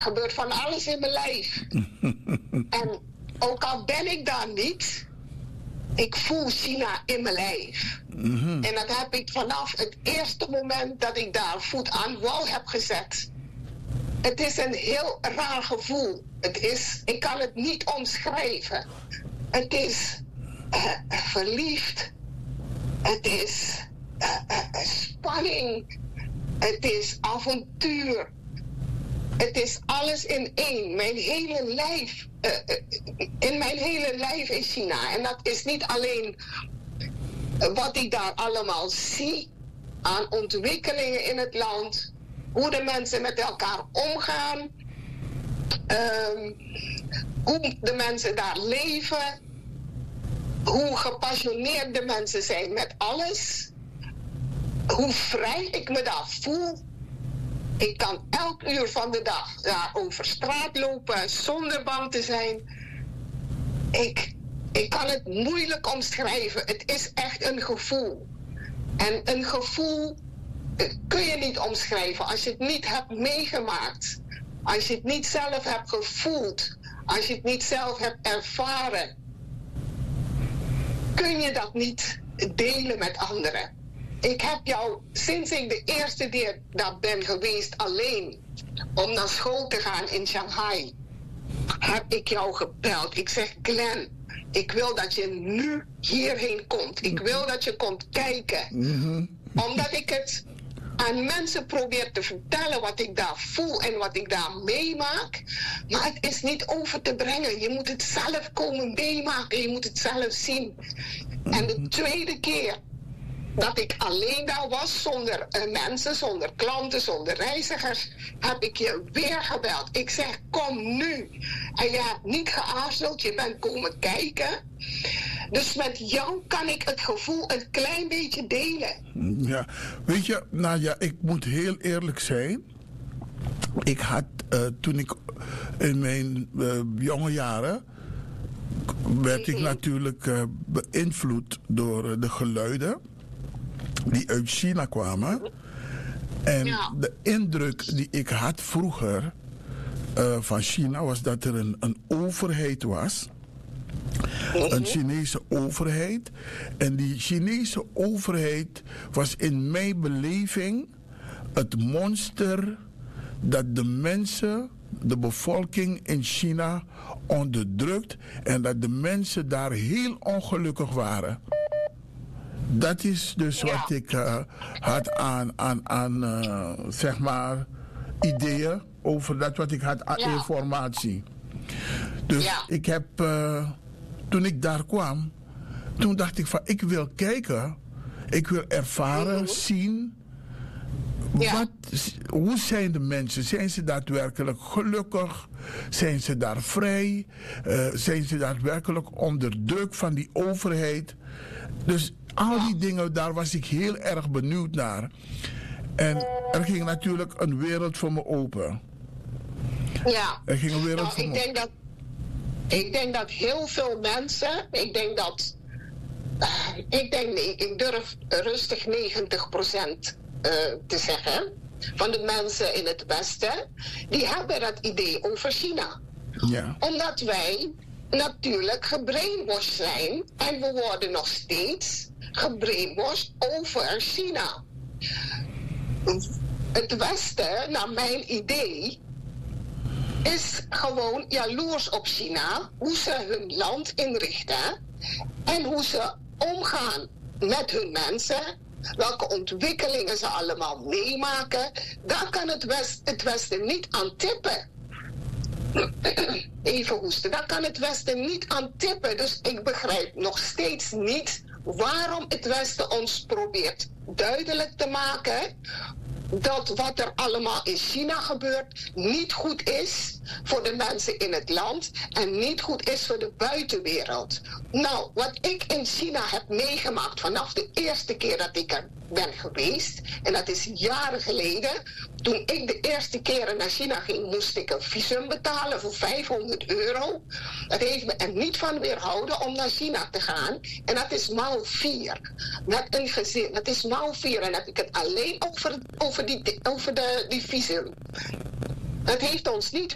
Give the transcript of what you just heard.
gebeurt van alles in mijn lijf. En ook al ben ik daar niet, ik voel China in mijn lijf. En dat heb ik vanaf het eerste moment dat ik daar voet aan wal heb gezet. Het is een heel raar gevoel. Ik kan het niet omschrijven. Het is verliefd. Het is spanning. Het is avontuur. Het is alles in één. Mijn hele lijf. In mijn hele lijf is China. En dat is niet alleen wat ik daar allemaal zie aan ontwikkelingen in het land. Hoe de mensen met elkaar omgaan. Hoe de mensen daar leven. Hoe gepassioneerd de mensen zijn met alles. Hoe vrij ik me daar voel. Ik kan elk uur van de dag daar over straat lopen zonder bang te zijn. Ik kan het moeilijk omschrijven. Het is echt een gevoel. En een gevoel kun je niet omschrijven als je het niet hebt meegemaakt. Als je het niet zelf hebt gevoeld. Als je het niet zelf hebt ervaren. Kun je dat niet delen met anderen. Ik heb jou, sinds ik de eerste keer daar ben geweest alleen om naar school te gaan in Shanghai, heb ik jou gebeld. Ik zeg, Glenn, ik wil dat je nu hierheen komt. Ik wil dat je komt kijken. Omdat ik het aan mensen probeer te vertellen wat ik daar voel en wat ik daar meemaak. Maar het is niet over te brengen. Je moet het zelf komen meemaken. Je moet het zelf zien. En de tweede keer dat ik alleen daar was, zonder mensen, zonder klanten, zonder reizigers, heb ik je weer gebeld. Ik zeg, kom nu. En je hebt niet geaarzeld, je bent komen kijken. Dus met jou kan ik het gevoel een klein beetje delen. Ja, weet je, Nadia, ik moet heel eerlijk zijn. Ik had, toen ik in mijn jonge jaren, werd ik natuurlijk beïnvloed door de geluiden die uit China kwamen. En de indruk die ik had vroeger van China was dat er een overheid was. Een Chinese overheid. En die Chinese overheid was in mijn beleving het monster dat de mensen, de bevolking in China onderdrukt. En dat de mensen daar heel ongelukkig waren. Dat is dus wat ik had aan zeg maar, ideeën over dat wat ik had aan informatie. Dus ik heb, toen ik daar kwam, toen dacht ik van, ik wil kijken, ik wil ervaren, zien, hoe zijn de mensen? Zijn ze daadwerkelijk gelukkig? Zijn ze daar vrij? Zijn ze daadwerkelijk onder druk van die overheid? Dus al die dingen, daar was ik heel erg benieuwd naar. En er ging natuurlijk een wereld voor me open. Ja, er ging een wereld voor me open. Ik denk dat heel veel mensen, ik durf rustig 90% te zeggen, van de mensen in het Westen, die hebben dat idee over China. Ja. Omdat wij natuurlijk gebrainwashed zijn en we worden nog steeds gebrainwashed over China. Het Westen, naar mijn idee, is gewoon jaloers op China, hoe ze hun land inrichten en hoe ze omgaan met hun mensen, welke ontwikkelingen ze allemaal meemaken. Daar kan het Westen niet aan tippen. Even hoesten. Daar kan het Westen niet aan tippen. Dus ik begrijp nog steeds niet waarom het Westen ons probeert duidelijk te maken dat wat er allemaal in China gebeurt niet goed is voor de mensen in het land en niet goed is voor de buitenwereld. Nou, wat ik in China heb meegemaakt vanaf de eerste keer dat ik er ben geweest, en dat is jaren geleden, toen ik de eerste keren naar China ging, moest ik een visum betalen voor €500. Dat heeft me er niet van weerhouden om naar China te gaan. En dat is maal 4. Met een gezin. Dat is maal 4. En dan heb ik het alleen over die visum. Dat heeft ons niet